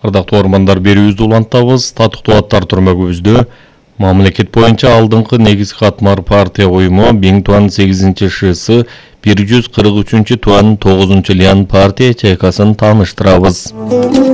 ардактуу ормандар берүүбүздү улантабыз. Татыктуу аттар түрмөгүбүздө мамлекет боюнча алдыңкы негизги катмар партия уюму 1028-ШС 143-туан 9-Лиан партия ячейкасын тааныштырабыз.